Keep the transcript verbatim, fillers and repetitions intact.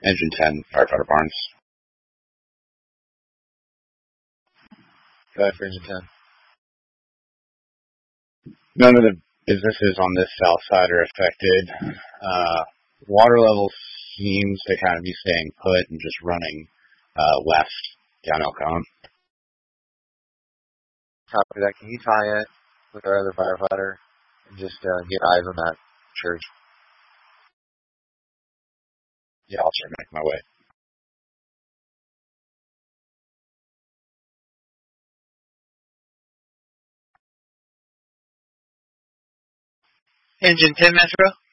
Engine ten, Firefighter Barnes. Go ahead for Engine ten. None of the businesses on this south side are affected. Uh, water level seems to kind of be staying put and just running uh, west down El Cajon. Copy that. Can you tie it with our other firefighter and just uh, get eyes on that church? Yeah, I'll try to make my way. Engine ten, Metro.